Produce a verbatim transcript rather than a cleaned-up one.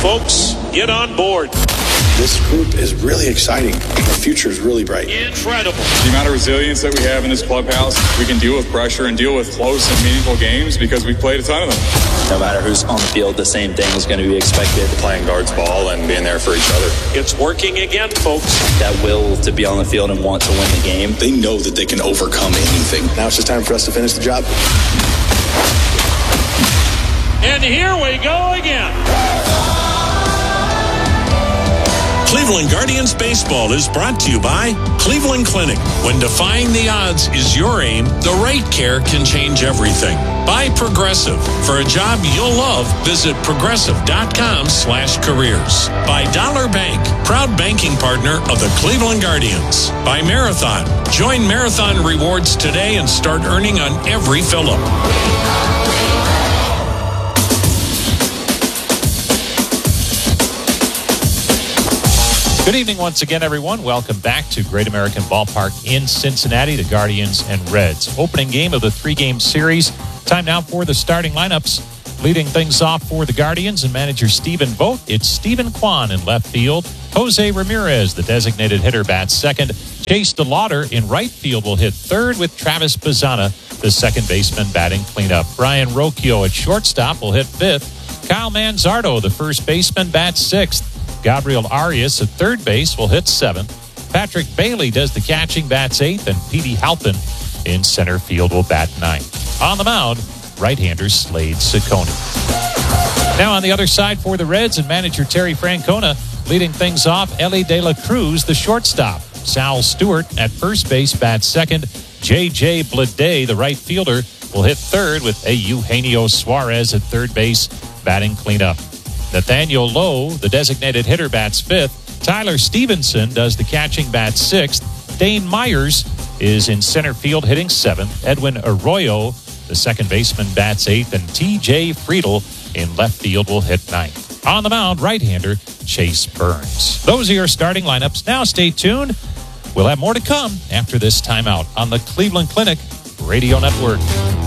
Folks, get on board. This group is really exciting. The future is really bright. Incredible. The amount of resilience that we have in this clubhouse, we can deal with pressure and deal with close and meaningful games because we've played a ton of them. No matter who's on the field, the same thing is going to be expected. Playing guards ball and being there for each other. It's working again, folks. That will to be on the field and want to win the game. They know that they can overcome anything. Now it's just time for us to finish the job. And here we go again. Cleveland Guardians Baseball is brought to you by Cleveland Clinic. When defying the odds is your aim, the right care can change everything. By Progressive. For a job you'll love, visit progressive.com slash careers. By Dollar Bank, proud banking partner of the Cleveland Guardians. By Marathon. Join Marathon Rewards today and start earning on every fill-up. Good evening once again, everyone. Welcome back to Great American Ballpark in Cincinnati, the Guardians and Reds. Opening game of the three-game series. Time now for the starting lineups. Leading things off for the Guardians and manager Stephen Vogt, it's Stephen Kwan in left field. Jose Ramirez, the designated hitter, bats second. Chase DeLauder in right field will hit third with Travis Bazzana, the second baseman, batting cleanup. Brian Rocchio at shortstop will hit fifth. Kyle Manzardo, the first baseman, bats sixth. Gabriel Arias at third base will hit seventh. Patrick Bailey does the catching, bats eighth, and Petey Halpin in center field will bat ninth. On the mound, right-hander Slade Ciccone. Now on the other side for the Reds and manager Terry Francona, leading things off, Ellie De La Cruz, the shortstop. Sal Stewart at first base, bats second. J J Bleday, the right fielder, will hit third with Eugenio Suarez at third base, batting cleanup. Nathaniel Lowe, the designated hitter, bats fifth. Tyler Stevenson does the catching, bats sixth. Dane Myers is in center field hitting seventh. Edwin Arroyo, the second baseman, bats eighth. And T J Friedel in left field will hit ninth. On the mound, right-hander Chase Burns. Those are your starting lineups. Now stay tuned. We'll have more to come after this timeout on the Cleveland Clinic Radio Network.